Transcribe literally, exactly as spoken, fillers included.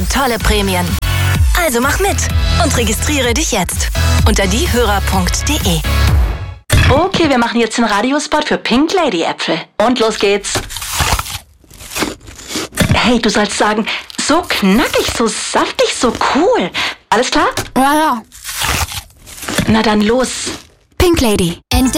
tolle Prämien. Also mach mit und registriere dich jetzt unter diehörer punkt de. Okay, wir machen jetzt den Radiospot für Pink Lady Äpfel. Und los geht's. Hey, du sollst sagen, so knackig, so saftig, so cool. Alles klar? Ja, ja. Na dann los. Pink Lady. Entdecke